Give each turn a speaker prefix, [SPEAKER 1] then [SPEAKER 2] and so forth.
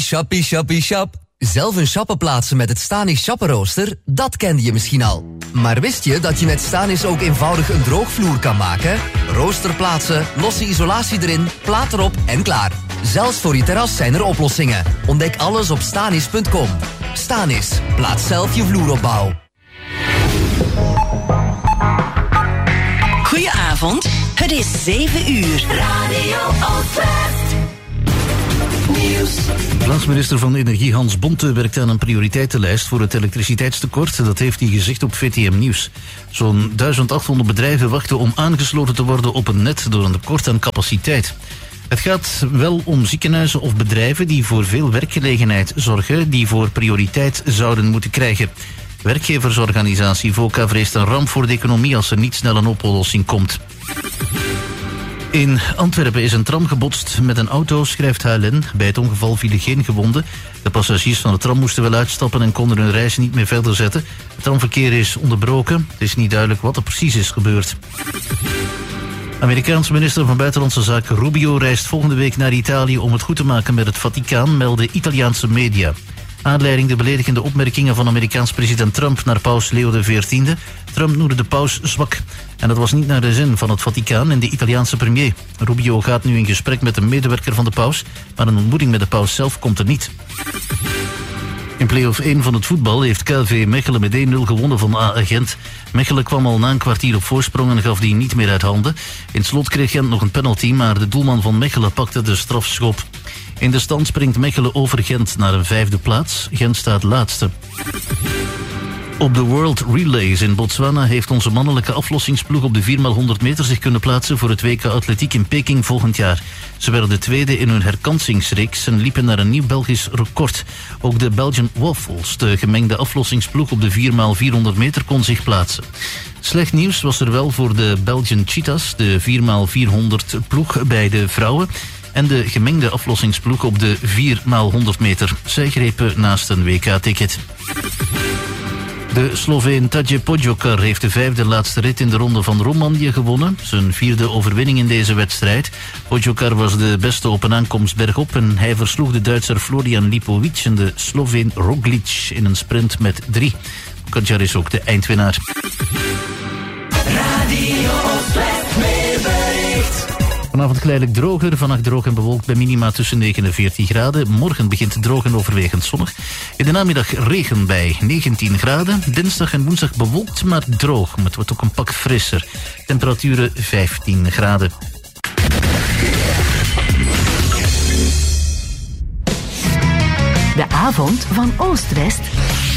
[SPEAKER 1] Shoppie, shoppie, shop. Zelf een shoppen plaatsen met het Stanis shoppenrooster, dat kende je misschien al. Maar wist je dat je met Stanis ook eenvoudig een droogvloer kan maken? Rooster plaatsen, losse isolatie erin, plaat erop en klaar. Zelfs voor je terras zijn er oplossingen. Ontdek alles op stanis.com. Stanis, plaats zelf je vloeropbouw.
[SPEAKER 2] Goedenavond, het is 7 uur. Radio Oostwest. Nieuws.
[SPEAKER 3] Plaatsminister van Energie Hans Bonte werkt aan een prioriteitenlijst voor het elektriciteitstekort. Dat heeft hij gezegd op VTM Nieuws. Zo'n 1800 bedrijven wachten om aangesloten te worden op een net door een tekort aan capaciteit. Het gaat wel om ziekenhuizen of bedrijven die voor veel werkgelegenheid zorgen, die voor prioriteit zouden moeten krijgen. Werkgeversorganisatie VOCA vreest een ramp voor de economie als er niet snel een oplossing komt. In Antwerpen is een tram gebotst met een auto, schrijft HLN. Bij het ongeval vielen geen gewonden. De passagiers van de tram moesten wel uitstappen en konden hun reis niet meer verder zetten. Het tramverkeer is onderbroken. Het is niet duidelijk wat er precies is gebeurd. Amerikaans minister van Buitenlandse Zaken Rubio reist volgende week naar Italië om het goed te maken met het Vaticaan, melden Italiaanse media. Aanleiding de beledigende opmerkingen van Amerikaans president Trump naar paus Leo XIV. Trump noemde de paus zwak. En dat was niet naar de zin van het Vaticaan en de Italiaanse premier. Rubio gaat nu in gesprek met een medewerker van de paus, maar een ontmoeting met de paus zelf komt er niet. In play-off 1 van het voetbal heeft KV Mechelen met 1-0 gewonnen van AA Gent. Mechelen kwam al na een kwartier op voorsprong en gaf die niet meer uit handen. In het slot kreeg Gent nog een penalty, maar de doelman van Mechelen pakte de strafschop. In de stand springt Mechelen over Gent naar een 5e plaats. Gent staat laatste. Op de World Relays in Botswana heeft onze mannelijke aflossingsploeg op de 4x100 meter zich kunnen plaatsen voor het WK Atletiek in Peking volgend jaar. Ze werden de tweede in hun herkansingsreeks en liepen naar een nieuw Belgisch record. Ook de Belgian Waffles, de gemengde aflossingsploeg op de 4x400 meter, kon zich plaatsen. Slecht nieuws was er wel voor de Belgian Cheetahs, de 4x400 ploeg bij de vrouwen, en de gemengde aflossingsploeg op de 4x100 meter. Zij grepen naast een WK-ticket. De Sloveen Tadej Pogačar heeft de 5e laatste rit in de ronde van Romandie gewonnen. Zijn 4e overwinning in deze wedstrijd. Pogačar was de beste op een aankomst bergop en hij versloeg de Duitser Florian Lipovic en de Sloveen Roglic in een sprint met 3. Pogačar is ook de eindwinnaar.
[SPEAKER 2] Radio Oostwest weerbericht.
[SPEAKER 3] Vanavond geleidelijk droger, vannacht droog en bewolkt bij minima tussen 9 en 14 graden. Morgen begint droog en overwegend zonnig. In de namiddag regen bij 19 graden. Dinsdag en woensdag bewolkt, maar droog. Maar het wordt ook een pak frisser. Temperaturen 15 graden.
[SPEAKER 2] De avond van Oost-West.